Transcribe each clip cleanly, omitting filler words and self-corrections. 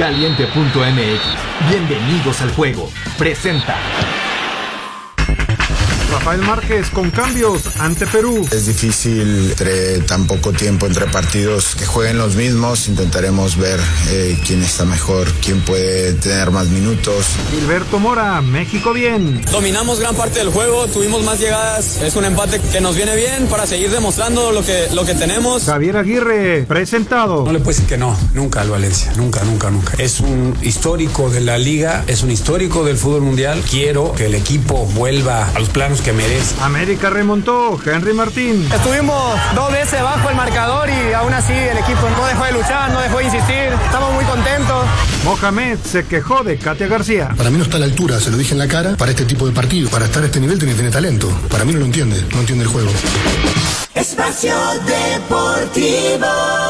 Caliente.mx. Bienvenidos al juego. Presenta. Rafael Márquez con cambios ante Perú. Es difícil entre tan poco tiempo entre partidos que jueguen los mismos. Intentaremos ver quién está mejor, quién puede tener más minutos. Gilberto Mora, México bien. Dominamos gran parte del juego, tuvimos más llegadas. Es un empate que nos viene bien para seguir demostrando lo que tenemos. Javier Aguirre, presentado. No le puedes decir que no, nunca al Valencia, nunca. Es un histórico de la liga, es un histórico del fútbol mundial. Quiero que el equipo vuelva a los planos que merece. América remontó, Henry Martín. Estuvimos 2 veces bajo el marcador y aún así el equipo no dejó de luchar, no dejó de insistir. Estamos muy contentos. Mohamed se quejó de Katia García. Para mí no está a la altura, se lo dije en la cara, para este tipo de partido. Para estar a este nivel tiene que tener talento. Para mí no entiende el juego. Espacio Deportivo.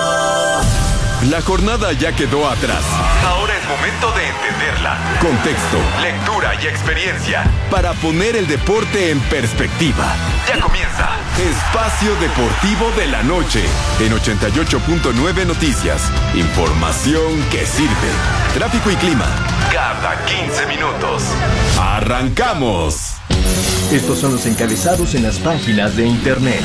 La jornada ya quedó atrás. Ahora es momento de entenderla. Contexto, lectura y experiencia para poner el deporte en perspectiva. Ya comienza Espacio Deportivo de la Noche en 88.9 Noticias. Información que sirve. Tráfico y clima cada 15 minutos. ¡Arrancamos! Estos son los encabezados en las páginas de internet.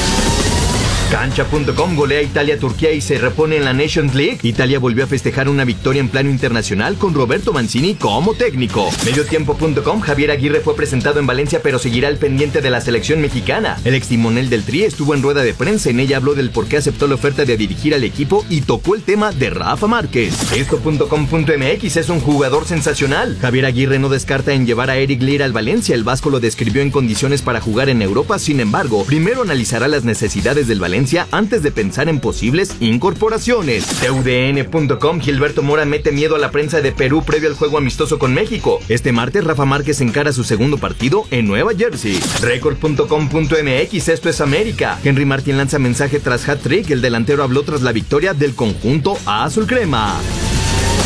Cancha.com golea a Italia, Turquía y se repone en la Nations League. Italia volvió a festejar una victoria en plano internacional con Roberto Mancini como técnico. Mediotiempo.com, Javier Aguirre fue presentado en Valencia pero seguirá al pendiente de la selección mexicana. El extimonel del Tri estuvo en rueda de prensa, en ella habló del por qué aceptó la oferta de dirigir al equipo y tocó el tema de Rafa Márquez. Esto.com.mx es un jugador sensacional. Javier Aguirre no descarta en llevar a Eric Lira al Valencia, el vasco lo describió en condiciones para jugar en Europa, sin embargo, primero analizará las necesidades del Valencia antes de pensar en posibles incorporaciones. TUDN.com, Gilberto Mora mete miedo a la prensa de Perú previo al juego amistoso con México. Este martes Rafa Márquez encara su segundo partido en Nueva Jersey. Record.com.mx, esto es América. Henry Martín lanza mensaje tras hat-trick, el delantero habló tras la victoria del conjunto azul crema.